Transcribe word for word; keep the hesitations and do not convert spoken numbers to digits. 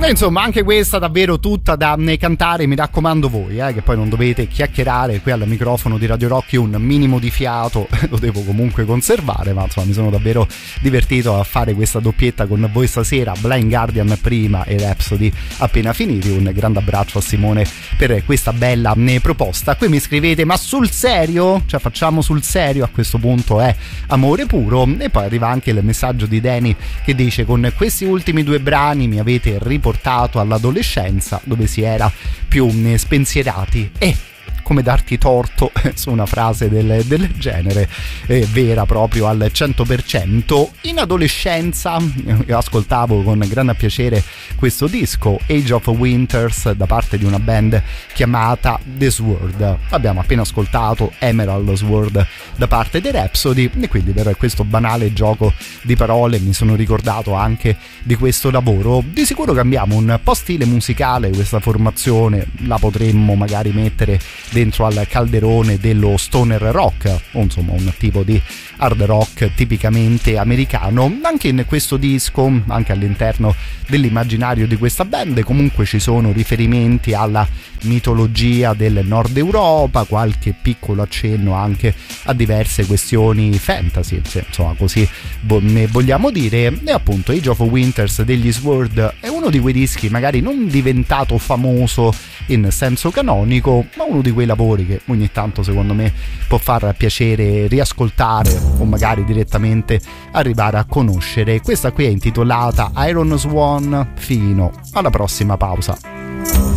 insomma, anche questa davvero tutta da cantare. Mi raccomando voi, eh, che poi non dovete chiacchierare qui al microfono di Radio Rock. Un minimo di fiato lo devo comunque conservare, ma insomma mi sono davvero divertito a fare questa doppietta con voi stasera. Blind Guardian prima e Rhapsody appena finiti. Un grande abbraccio a Simone per questa bella proposta. Qui mi scrivete: ma sul serio? Cioè facciamo sul serio? A questo punto è amore puro. E poi arriva anche il messaggio di Danny che dice: con questi ultimi due brani mi avete riportato all'adolescenza, dove si era più spensierati. E come darti torto su una frase del, del genere, eh, vera proprio al cento per cento. In adolescenza io ascoltavo con grande piacere questo disco Age of Winters da parte di una band chiamata The Sword. Abbiamo appena ascoltato Emerald Sword da parte dei Rhapsody, e quindi per questo banale gioco di parole mi sono ricordato anche di questo lavoro. Di sicuro cambiamo un po' stile musicale, questa formazione la potremmo magari mettere dentro al calderone dello stoner rock, o insomma un tipo di hard rock tipicamente americano. Anche in questo disco, anche all'interno dell'immaginario di questa band, comunque ci sono riferimenti alla mitologia del nord Europa, qualche piccolo accenno anche a diverse questioni fantasy, se insomma così ne vogliamo dire. E appunto Age of Winters degli Sword è uno di quei dischi magari non diventato famoso in senso canonico, ma uno di quei lavori che ogni tanto secondo me può far piacere riascoltare o magari direttamente arrivare a conoscere. Questa qui è intitolata Iron Swan. Fino alla prossima pausa.